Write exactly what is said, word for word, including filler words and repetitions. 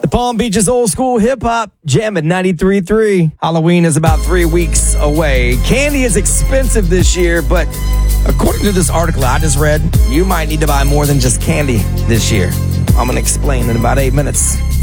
The Palm Beaches old school hip hop jam at ninety-three point three. Halloween is about three weeks away. Candy is expensive this year, but according to this article I just read, you might need to buy more than just candy this year. I'm going to explain in about eight minutes.